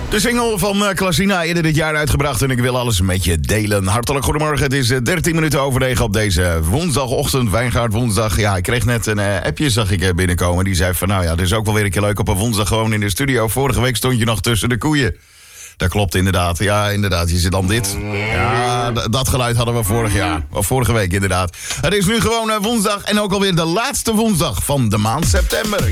De single van Klasina, eerder dit jaar uitgebracht en ik wil alles met je delen. Hartelijk goedemorgen, het is 13 minuten over 9 op deze woensdagochtend, Wijngaard woensdag. Ja, ik kreeg net een appje, zag ik binnenkomen, die zei van nou ja, het is ook wel weer een keer leuk op een woensdag gewoon in de studio. Vorige week stond je nog tussen de koeien. Dat klopt inderdaad, ja inderdaad, je zit dan dit. Ja, dat geluid hadden we vorige week inderdaad. Het is nu gewoon woensdag en ook alweer de laatste woensdag van de maand september.